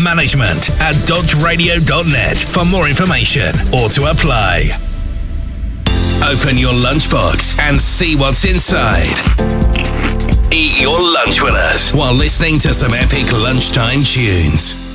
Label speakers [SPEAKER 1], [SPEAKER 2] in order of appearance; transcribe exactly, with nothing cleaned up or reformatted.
[SPEAKER 1] management at dodge radio dot net for more information or to apply. Open your lunchbox and see what's inside. Eat your lunch with us while listening to some epic lunchtime tunes.